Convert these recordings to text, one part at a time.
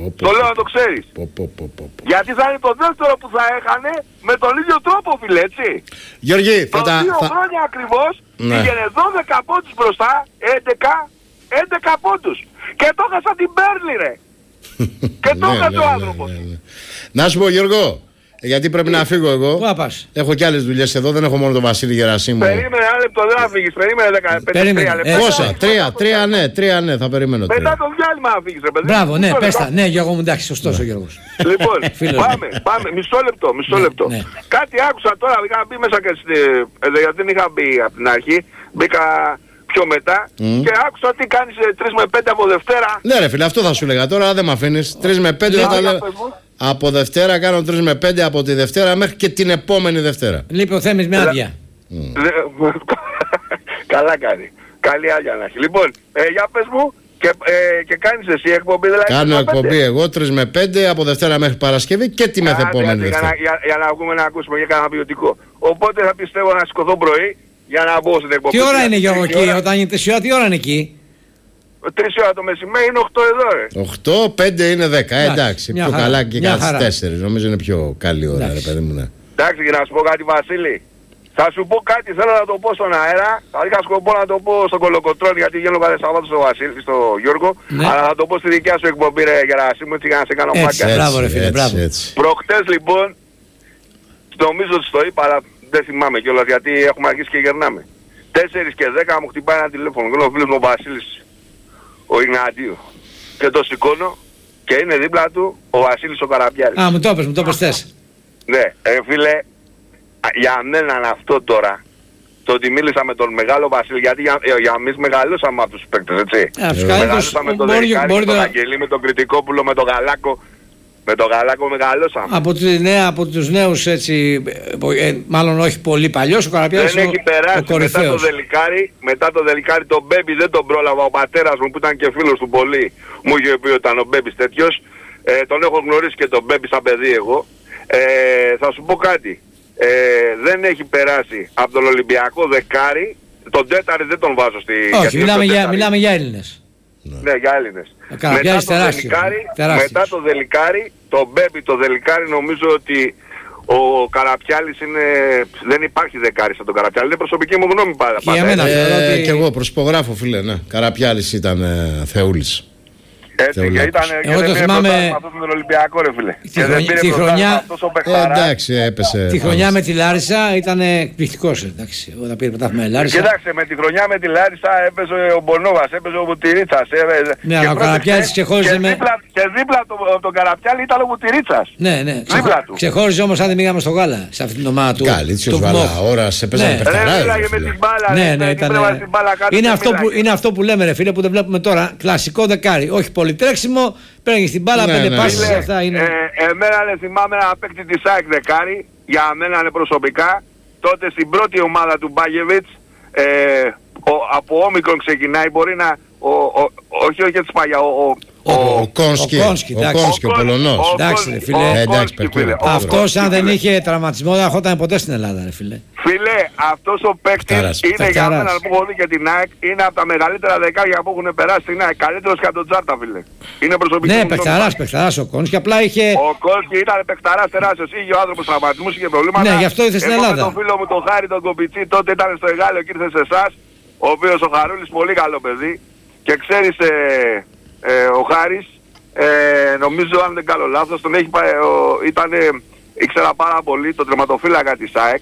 Το λέω να το ξέρεις. Γιατί θα είναι το δεύτερο που θα έχανε με τον ίδιο τρόπο, φίλε, έτσι. Γιώργη, το 2 χρόνια ακριβώς πήγαινε 12 πόντους μπροστά, 11 πόντους. Και το έχασα την Μπέρνλι, ρε. Και το έχασε ο άνθρωπος. Να σου πω, Γιώργο, γιατί πρέπει να φύγω εγώ. Πού να πας? Έχω και άλλες δουλειές εδώ, δεν έχω μόνο τον Βασίλη Γερασίμου. Περίμενε ένα λεπτό, δεν θα φύγεις. Περίμενε 15 λεπτά. Πόσα? Τρία, ναι, θα περιμένω. Μετά το διάλειμμα να φύγεις, ρε παιδί. Μπράβο, ναι, πες τα. Ναι, Γιώργο μου, εντάξει, σωστός ο Γιώργος. Λοιπόν, πάμε. Μισό λεπτό. Κάτι άκουσα τώρα, είχα μπει μέσα και γιατί δεν είχα μπει από την αρχή. Μπήκα πιο μετά και άκουσα ότι κάνεις 3 με 5 από Δευτέρα. Ναι, ρε φίλε, αυτό θα σου λέγα τώρα, δεν με αφήνεις. 3 με 5 θα λέω. Από Δευτέρα κάνω 3 με 5 από τη Δευτέρα μέχρι και την επόμενη Δευτέρα. Λείπει ο Θέμης με άδεια. Καλά κάνει. Καλή άδεια να έχει. Λοιπόν, για πες μου και κάνεις εσύ εκπομπή δηλαδή. Κάνω εκπομπή εγώ 3 με 5 από Δευτέρα μέχρι Παρασκευή και τη μεθεπόμενη Δευτέρα. Για να βγούμε να ακούσουμε για κανένα ποιοτικό. Οπότε θα πιστεύω να σηκωθώ πρωί για να μπω στην εκπομπή. Τι ώρα είναι, Γιώργο, εκεί, όταν είναι 3 ώρα, τι ώρα είναι εκεί? 3 ώρα το μεσημέρι είναι 8 εδώ, ρε. 8, 5 είναι 10. Εντάξει, πιο καλά και κάτι 4. Νομίζω είναι πιο καλή ώρα, ρε παιδί μου. Ναι. Εντάξει, και να σου πω κάτι, Βασίλη. Θα σου πω κάτι, θέλω να το πω στον αέρα. Θα είχα σκοπό να το πω στον Κολοκοτρώνη, γιατί βγαίνω κάθε Σαββάτο στο Βασίλη, στο Γιώργο. Ναι. Αλλά θα το πω στη δικιά σου εκπομπή, ρε Γερασίμου, έτσι για να σε κάνω μάκια. Μπράβο, ρε φίλε, μπράβο. Προχτές λοιπόν, νομίζω ότι το είπα, αλλά δεν θυμάμαι κιόλας, γιατί έχουμε αρχίσει και γερνάμε. 4 και 10 μου χτυπάει ένα τηλέφωνο. Είναι ο φίλος μου ο Βασίλης, ο Ιγνατίου. Και το σηκώνω και είναι δίπλα του ο Βασίλης ο Καραπιάρης. Α, μου το πες θες. Ναι, φίλε, για μένα είναι αυτό τώρα. Το ότι μίλησα με τον μεγάλο Βασίλη, γιατί για εμείς μεγαλώσαμε από τους παίκτες, έτσι. Μεγαλώσαμε με τον Δερικάρη, με τον Αγγελή, με τον Κρητικόπουλο, με τον Γαλάκο. Με τον Γαλάκο μεγαλώσαμε. Από τους νέους έτσι, μάλλον όχι πολύ παλιός, ο Καραπιάρης δεν έχει περάσει μετά το Δελικάρι τον Μπέμπι δεν τον πρόλαβα. Ο πατέρας μου που ήταν και φίλος του πολύ μου είχε πει ότι ήταν ο Μπέμπις τέτοιος. Τον έχω γνωρίσει και τον Μπέμπι σαν παιδί εγώ. Θα σου πω κάτι. Δεν έχει περάσει από τον Ολυμπιακό δεκάρι. Τον τέταρη δεν τον βάζω στη... Όχι, μιλάμε για Έλληνες. Ναι, για Έλληνες. Μετά το Δελικάρι, το Μπέμπι, το Δελικάρι νομίζω ότι ο Καραπιάλης δεν υπάρχει δεκάρι σαν τον Καραπιάλη. Είναι προσωπική μου γνώμη πάντα. Και εγώ προσυπογράφω, φίλε, ναι. Καραπιάλης ήταν θεούλης. Έτσι, και ήταν εγώ το θυμάμαι αυτό τον Ολυμπιακό, ρε φίλε. Τη χρονιά, εντάξει, έπεσε. Τη χρονιά με τη Λάρισα ήταν εκπληκτικός, εντάξει. Όταν πήρε πρωτάθλημα η Λάρισα. Κοιτάξτε, με τη χρονιά με τη Λάρισα έπαιζε ο Μπονόβας, έπαιζε ο Βουτυρίτσας. Ναι, αλλά ο Καραπιάλης ξεχώριζε με... Και δίπλα από τον Καραπιάλη ήταν ο Βουτυρίτσας. Ναι, ξεχώριζε όμως αν δεν πήγαμε στο Γάλα, σε αυτήν την ομάδα του. Καλίτσιος, Βαλαώρας, έπαιζαν παιχταράδες. Είναι αυτό που λέμε, ρε φίλε, που δεν βλέπουμε τώρα. Κλασικό δεκάρι, όχι πολυτρέξιμο, παίρνει την μπάλα, 5 πάσεις, αυτά είναι. Εμένα δεν θυμάμαι ένα παίκτη της ΑΕΚ δεκάρι, για μένα είναι προσωπικά. Τότε στην πρώτη ομάδα του Μπάγεβιτς, από όμικρον ξεκινάει, μπορεί να... όχι έτσι παλιά, ο Κόνσκι, ο Πολωνός. Εντάξει, ρε φίλε. Αυτός αν δεν είχε τραυματισμό δεν ερχόταν ποτέ στην Ελλάδα, ρε φίλε. Φίλε, αυτός ο παίκτης είναι για μένα που έχω δει και την ΑΕΚ, είναι από τα μεγαλύτερα δεκάρια που έχουν περάσει στην ΑΕΚ. Καλύτερος και από τον Τζάρτα, φίλε. Είναι προσωπική. Ναι, παιχταράς ο Κόνσκι, απλά είχε... Ο Κόνσκι ήταν παιχταράς τεράστιος, είχε ο άνθρωπος τραυματισμούς, είχε προβλήματα. Ναι, γι' αυτό ήρθε στην Ελλάδα. Εγώ με τον φίλο μου τον Χάρη τον Κομπιτσί, τότε ήταν στο Εγάλεο και ήρθε σε εσάς, ο οποίος ο Χαρούλης πολύ καλό παιδί. Και ξέρεις, ο Χάρης, νομίζω αν δεν κάνω λάθος, τον έχει πάει, ήξερα πάρα πολύ τον τερματοφύλακα της ΑΕΚ.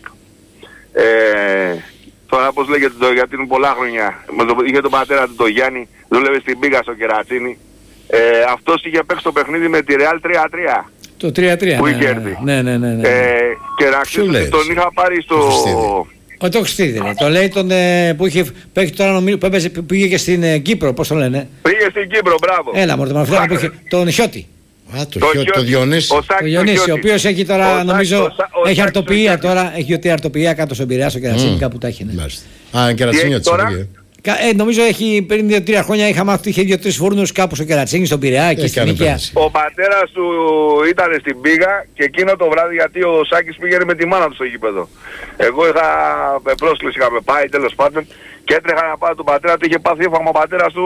Τώρα πώς λέγεται, γιατί είναι πολλά χρόνια, είχε τον πατέρα του τον Γιάννη, δούλευε στην Πίγα στο Κερατσίνι. Αυτός είχε παίξει το παιχνίδι με τη Real 3-3. Το 3-3, που είχε έρθει. Ναι. Και να ξέρεις ότι τον είχα πάρει στο... Το Χριστίδη, το λέει τον που είχε παίξει τώρα νομίζω που πήγε και στην Κύπρο, πώς το λένε. Πήγε στην Κύπρο, μπράβο. Έλα μωρέ, που είχε τον Χιώτη. Το Διονύση. Ο Διονύση, ο οποίος έχει τώρα νομίζω έχει αρτοποιία τώρα, έχει ότι αρτοποιία κάτω στον Πειραιά, στο Κερατσίνι, κάπου τα έχει. Α, Κερατσίνιο της πήγε. Νομίζω έχει πριν 2-3 χρόνια είχα μάθει ότι είχε 2-3 φούρνους κάπου στο Κερατσίνι, στον Πειραιά και στην Νίκαια. Ο πατέρας του ήταν στην Πίγα και εκείνο το βράδυ, γιατί ο Σάκης πήγαινε με τη μάνα του στο γήπεδο. Εγώ είχα πρόσκληση, είχαμε πάει τέλος πάντων και έτρεχα να πάω τον πατέρα του, είχε πάθει έφαγμα ο πατέρας του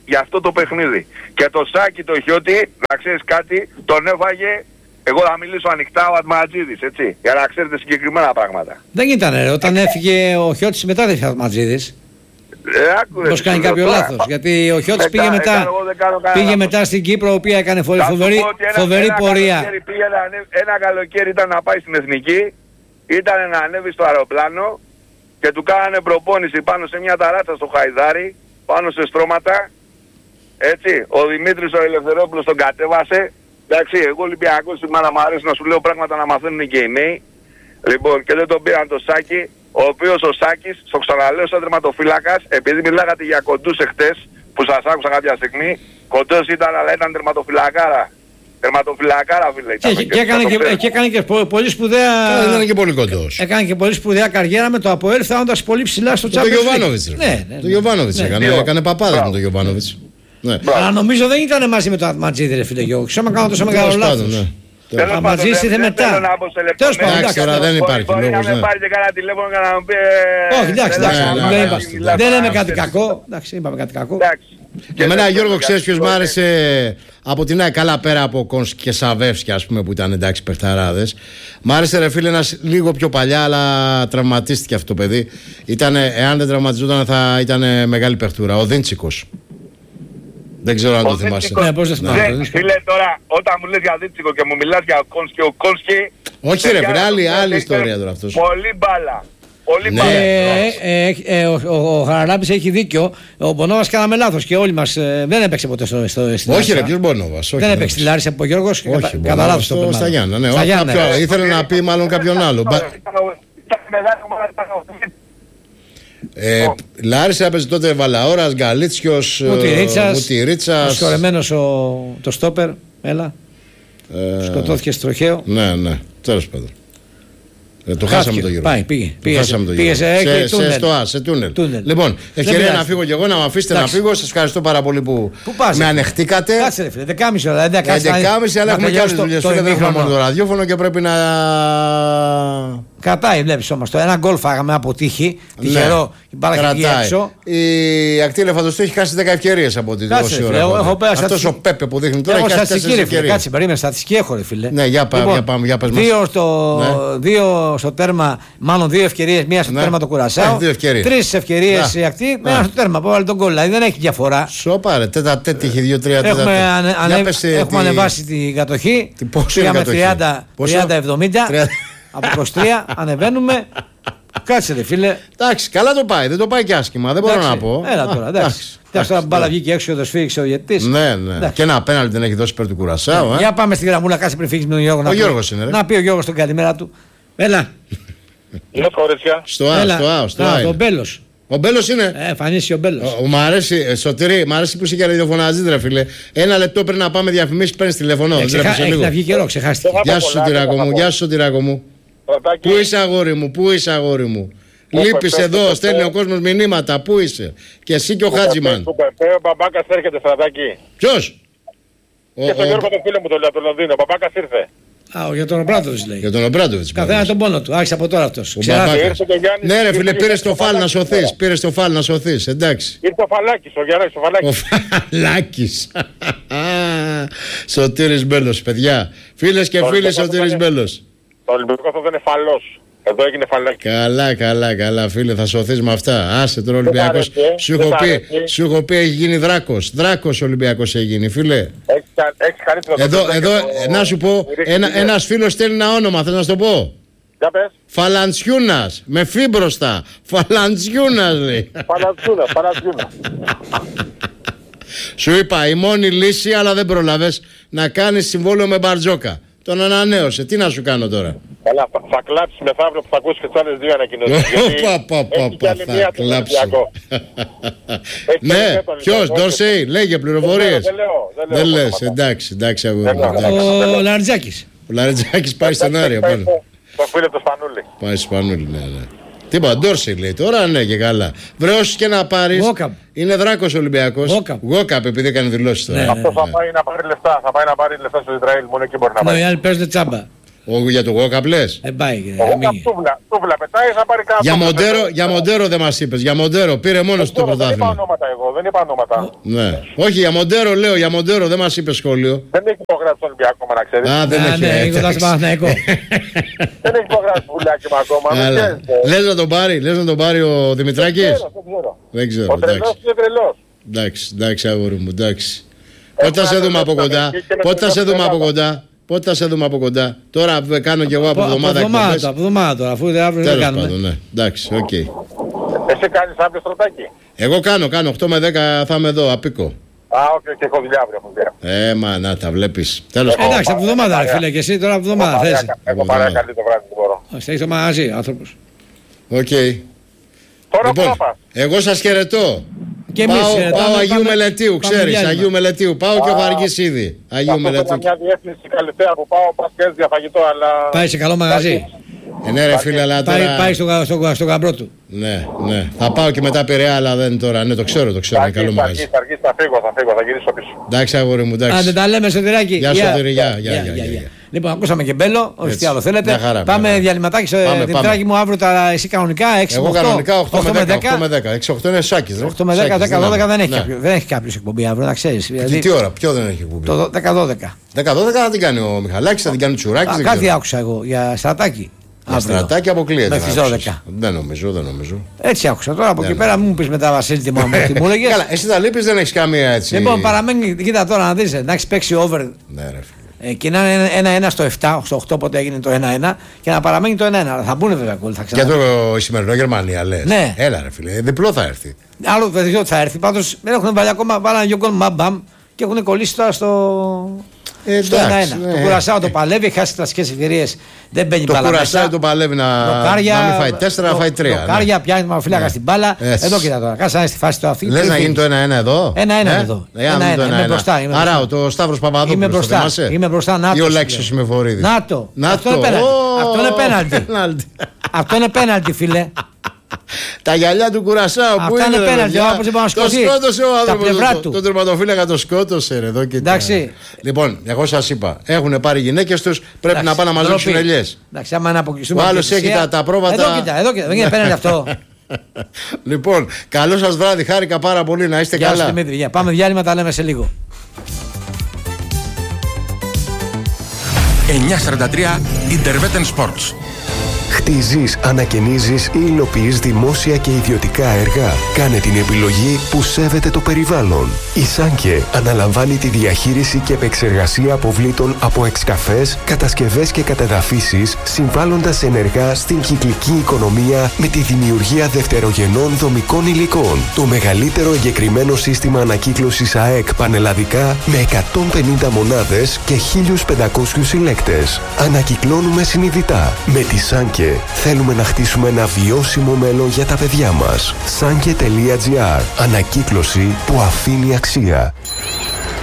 για αυτό το παιχνίδι. Και το Σάκη το Χιώτη, να ξέρεις κάτι, τον έφαγε. Εγώ θα μιλήσω ανοιχτά ο Ατματζίδης, έτσι, για να ξέρετε συγκεκριμένα πράγματα. Δεν ήταν ρε, όταν έφυγε ο Χιώτης μετά δεν έφυγε ο Ατματζίδης. Πώς κάνει κάποιο λάθος, γιατί ο Χιώτης πήγε μετά στην Κύπρο, η οποία έκανε φοβερή πορεία. Ένα καλοκαίρι ήταν να πάει στην Εθνική, ήταν να ανέβει στο αεροπλάνο και του κάνανε προπόνηση πάνω σε μια ταράτσα στο Χαϊδάρι, πάνω σε στρώματα, έτσι, ο Δημήτρης ο Ελευθερόπουλος τον κατέβασε. Εντάξει, εγώ Ολυμπιακός σήμερα μου αρέσει να σου λέω πράγματα να μαθαίνουν και οι νέοι. Λοιπόν, και δεν τον πήραν το Σάκη, ο οποίος ο Σάκης, στο ξαναλέω σαν τερματοφύλακας, επειδή μιλάγατε για κοντούς εχθές, που σας άκουσα κάποια στιγμή, κοντός ήταν, αλλά ήταν τερματοφυλακάρα. Τερματοφυλακάρα, φίλε. Και έκανε και πολύ σπουδαία. Ήταν και πολύ κοντός. Έκανε και πολύ σπουδαία καριέρα με το ΑΠΟΕΛ, φτάνοντας πολύ ψηλά στο Champions League. Το Γιοβάνοβιτς. Το Γιοβάνοβιτς έκανε παπάδες με το Γιοβάνοβιτς. Ναι. Αλλά νομίζω δεν ήταν μαζί με το Ατματζίδη, ρε φίλε Γιώργο. Ξέρω να κάνω τόσο μεγάλο λάθος. Ο Ατματζίδης ήρθε μετά. Τέλος πάντων, εντάξει, τώρα δεν υπάρχει λόγος. Να με πάρει και κανένα τηλέφωνο για να μου πει. Όχι, εντάξει, δεν λέμε κάτι κακό. Εντάξει, είπαμε κάτι κακό. Και εμένα, Γιώργο, ξέρεις ποιος μ' άρεσε από την ΑΕΚ, καλά πέρα από Κόνσκι και Σαβεύσκι, ας πούμε, που ήταν εντάξει παιχταράδες. Μ' άρεσε, ρε φίλε, ένας λίγο πιο παλιά, αλλά τραυματίστηκε αυτό το παιδί. Εάν δεν τραυματιζόταν, θα ήταν μεγάλη παιχτούρα. Ο Δίντσικος. Δεν ξέρω αν το θυμάσαι. Φίλε, τώρα όταν μου λες για Δίτσικο και μου μιλάς για ο Κόνσκι. Όχι ρε φίλε, άλλη ιστορία τώρα αυτός. Πολύ μπάλα. Ο Χαραλάμπης έχει δίκιο. Ο Μπονόβας κάναμε λάθος και όλοι μας δεν έπαιξε ποτέ στην Λάρισα. Όχι ρε, ποιος Μπονόβας. Δεν έπαιξε στη Λάρισα από ο Γιώργος. Όχι, κατά λάθος το στα Γιάννα. Ήθελε να πει μάλλον κάποιον άλλο. Λάρισα έπαιζε τότε Βαλαώρας, Γκαλίτσιος, Μουτιρίτσας. Ο σκορεμένος το στόπερ, έλα. Σκοτώθηκε στο τροχαίο. Ναι, τέλος πάντων. Το χάσαμε το γύρο. Πήγε σε τούνελ. Λοιπόν, ευκαιρία να φύγω κι εγώ, να με αφήσετε να φύγω. Σας ευχαριστώ πάρα πολύ που με ανεχτήκατε. Κάτσε ρε φίλε, 10.30 ώρα. 11.30, αλλά έχουμε κι άλλες δουλειές. Δεν έχουμε μόνο το ραδιόφωνο και πρέπει να... Κρατάει, βλέπεις όμως. Το ένα γκολ φάγαμε από τύχη. Τυχερό, η μπάλα έχει βγει έξω. Η Ακτή Ελεφαντοστού έχει χάσει 10 ευκαιρίες από την τόση ώρα. Αυτός ο Πέπε που δείχνει τώρα έχει χάσει 4 ευκαιρίες. Κάτσε, περίμενε, στατιστική έχω ρε φίλε. Ναι, για πάμε. 2 στο τέρμα, μάλλον 2 ευκαιρίες, μία στο τέρμα το Κουρασάο. 3 ευκαιρίες η Ακτή, μία στο τέρμα. Που βάλει τον γκολ, δηλαδή δεν έχει διαφορά. Σοπα ρε, τέτα είχε 2-3. Έχουμε ανεβάσει την κατοχή. Πήγαμε 30-70. Από 23 ανεβαίνουμε. Κάτσε ρε φίλε. Εντάξει, καλά το πάει, δεν το πάει και άσχημα, δεν μπορώ να πω. Έλα τώρα, εντάξει. Τώρα μπάλα βγήκε έξω και το σφίριξε ο διαιτητής. Ναι. Και ένα απέναντι δεν έχει δώσει υπέρ του Κουρασάου. Για πάμε στην γραμμούλα, κάτσε πριν φύγει με τον Γιώργο. Ο Γιώργος είναι. Να πει ο Γιώργος τον καλημέρα του. Έλα. Είναι κορίτσια. Στο Α. Ο Μπέλος. Ο Μπέλος είναι. Εμφανίσει ο Μπέλος. Μ' αρέσει, Σωτήρη, μ' αρέσει που είσαι και ραδιοφωνάζεις ρε φίλε. Ένα λεπτό πριν να πάμε διαφημίσεις παίρνεις τηλεφωνό. Έχει να βγει καιρό, ξεχάστηκε. Γεια σου Σωτηράκο μου, Πού είσαι αγόρι μου. Λείπεις εδώ, στέλνει ο κόσμος μηνύματα. Πού είσαι? Και εσύ και ο Χάτζιμαν. Ο Μπαμπάκας έρχεται, Στρατάκη. Ποιος? Και στον Γιώργο το φίλο μου το λέει από το Λονδίνο. Ο Μπαμπάκας ήρθε. Για τον Ομπράντοβιτς λέει. Για τον Ομπράντοβιτς. Καθένα τον πόνο του. Άρχισε από τώρα αυτός. Ναι, ρε φίλε, πήρε το φάλ να σωθείς. Εντάξει. Ήρθε ο Φαλάκης, ο Γιάννης ο Φαλάκης. Ο Φαλάκης. Σωτήρης Μπέλος, παιδιά. Φίλες και φίλοι, Σωτήρης Μπέλος. Το Ολυμπιακό αυτό δεν είναι φαλός. Εδώ έγινε φαλάκι. Καλά, φίλε, θα σωθείς με αυτά. Άσε τον Ολυμπιακός. Σου έχω πει έχει γίνει δράκος. Δράκος ο Ολυμπιακός έχει γίνει, φίλε. Έχεις κάνει εδώ, να σου πω, ένας φίλος στέλνει ένα όνομα, θες να σου το πω? Για πες. Φαλαντσιούνας, με φύ μπροστά. Φαλαντσιούνας λέει. Φαλαντσιούνας. Σου είπα, η μόνη λύση, αλλά δεν προλαβες, να κάνεις συμβόλαιο με Μπαρτζόκα. Τον ανανέωσε, τι να σου κάνω τώρα? Καλά, θα κλάψεις μεθαύριο που θα ακούσεις και τις άλλες δύο ανακοινώσεις. Θα κλάψει. Ναι, ποιος, Ντόρσεϊ, λέγε πληροφορίες. Δεν λες, εντάξει αγόρι. Ο Λαριτζάκης. Ο Λαριτζάκης πάει στον Άρια πάνω. Το φίλο του Σπανούλη. Πάει στο Σπανούλη, ναι. Τίποτα, Ντόρσεϊ λέει τώρα, ναι και καλά. Βρε όσους και να πάρεις, είναι δράκος Ολυμπιακός. Γόκαπ, επειδή έκανε δηλώσεις τώρα. Αυτό θα πάει να πάρει λεφτά. Θα πάει να πάρει λεφτά στο Ισραήλ, μόνο εκεί μπορεί να πάει. Οι άλλοι παίζουν τσάμπα. Για το Walkup λες. Πάει. Τούβλα πετάει, θα πάρει κάτω. Για Μοντέρο δεν μας είπες. Για Μοντέρο πήρε μόνος του το πρωτάθλημα. Δεν είπα ονόματα. Ναι. Όχι, για Μοντέρο λέω, για Μοντέρο δεν μας είπες σχόλιο. Δεν έχει υπογράψει τον Ολυμπιακό, να ξέρεις. Α, δεν έχει. Δεν έχει υπογράψει πουλάκι μου ακόμα. Λες να τον πάρει ο Δημητράκης. Δεν ξέρω. Ο τρελός είναι τρελός. Εντάξει, αγόρι μου, εντάξει. Πότε θα σε δούμε από κοντά. Πότε θα σε δούμε από κοντά. Τώρα κάνω κι εγώ από εβδομάδα. Από εβδομάδα τώρα, αφού αύριο δεν κάνουμε. Τέλος πάντων, ναι. Εντάξει, οκ. Εσύ κάνεις αύριο Στρωτάκη? Εγώ κάνω. 8 με 10 θα είμαι εδώ, απίκο. Όχι, και έχω δουλειά αύριο. Μα να τα βλέπεις. Τέλος πάντων. Εντάξει, από εβδομάδα ρε φίλε, και εσύ τώρα από εβδομάδα θες. Εγώ παρά καλή το βράδυ που μπορώ. Έχεις το μαγαζί, άνθρωπος. Οκ. Τώρα λοιπόν, πού πας? Εγώ σας χαιρετώ. Πάω Αγίου Μελετίου, ξέρεις, Αγίου Μελετίου. Πάω και ο Βαργής ήδη. Αγίου Μελετίου. Μια διεύθυνση Καλυθέα που πάω, πας και για φαγητό, αλλά... Πάει σε καλό μαγαζί. Ναι ρε φίλε, αλλά τώρα... Πάει στο γαμπρό του. Ναι. Θα πάω και μετά Πειραιά, αλλά δεν τώρα. Ναι, το ξέρω, είναι καλό μαγαζί. Θα φύγω, θα γυρίσω πίσω. Εντάξει, αγόρι μου, εντάξει. Αν δεν τα λέμε, Σωτηράκη. Γεια Σωτήρη, γεια. Λοιπόν, ακούσαμε και Μπέλο, όσοι τι άλλο θέλετε. Πάμε διαλυματάκι στο Δημητράκη μου αύριο εσύ κανονικά 6 Εγώ κανονικά 8 με 10. 6-8 είναι Σάκης. 8 με 10, 10-12 δεν έχει κάποιο εκπομπή αύριο, να ξέρεις. Τι ώρα, ποιο δεν έχει εκπομπή? Το 10-12. 10-12 θα την κάνει ο Μιχαλάκης, θα την κάνει ο Τσουράκης. Κάτι άκουσα εγώ για Στρατάκη. Για Στρατάκη αποκλείεται. Μέχρι 12. Δεν νομίζω. Έτσι άκουσα. Τώρα από εκεί πέρα μου πεις μετά Βασίλη τι μου έλεγες. Καλά, εσύ τα λείπεις, δεν έχεις καμία έτσι. Λοιπόν, παραμένει, κοίτα τώρα να δεις, να έχεις παίξει over. Ναι, ρε φίλε. Και να είναι 1-1 στο 7, στο 8 πότε έγινε το 1-1 και να παραμένει το 1-1. Θα μπουν βέβαια γκολ. Για το σημερινό Γερμανία λες. Ναι. Έλα ρε φίλε, διπλό θα έρθει. Άλλο δεν ξέρω τι θα έρθει. Πάντως δεν έχουν βάλει ακόμα, βάλανε 2 γκολ μπαμ και έχουν κολλήσει τώρα στο 1-1. Ναι. Το Κουρασάο το παλεύει, χάσει κλασικές ευκαιρίες. Δεν μπαίνει μπάλα. Το Κουρασάο το παλεύει να μην φάει 4, να φάει 3. Λοκάρια, πιάνει μαφυλάκα στην μπάλα. Εδώ κοίτα τώρα. Κάτσε στη φάση του αυτή. Λες να γίνει το 1-1 εδώ. 1-1 εδώ. Είμαι μπροστά. Άρα ο Σταύρος Παπαδόπουλος. Είμαι μπροστά. Ή ο Λέξος Συμμεφορίδης. Νάτο. Αυτό είναι πέναλτι. Αυτό είναι πέναλτι, φίλε. Τα γυαλιά του Κουρασάου που είναι πέναλτι, το σκότωσε ο άνθρωπος. Τον τερματοφύλακα το σκότωσε ρε, εδώ και εντάξει. Λοιπόν, εγώ σας είπα, έχουν πάρει γυναίκες τους, πρέπει να πάνε να μαζέψουν ελιές. Εντάξει, άμα να αποκλειστούμε. Ο άλλος έχει τα πρόβατα. Εδώ κοίτα, δεν είναι πέναλτι αυτό. Λοιπόν, καλό σας βράδυ, χάρηκα πάρα πολύ, να είστε καλά. Πάμε διάλειμμα, τα λέμε σε λίγο. 9:43 Interveten Sports. Χτίζεις, ανακαινίζεις ή υλοποιείς δημόσια και ιδιωτικά έργα. Κάνε την επιλογή που σέβεται το περιβάλλον. Η Σάνκε αναλαμβάνει τη διαχείριση και επεξεργασία αποβλήτων από εξκαφές, κατασκευές και κατεδαφίσεις, συμβάλλοντας ενεργά στην κυκλική οικονομία με τη δημιουργία δευτερογενών δομικών υλικών. Το μεγαλύτερο εγκεκριμένο σύστημα ανακύκλωσης ΑΕΚ πανελλαδικά με 150 μονάδες και 1.500 συλλέκτες. Ανακυκλώνουμε συνειδητά. Με τη Σάνκε θέλουμε να χτίσουμε ένα βιώσιμο μέλλον για τα παιδιά μας. Sanke.gr. Ανακύκλωση που αφήνει αξία.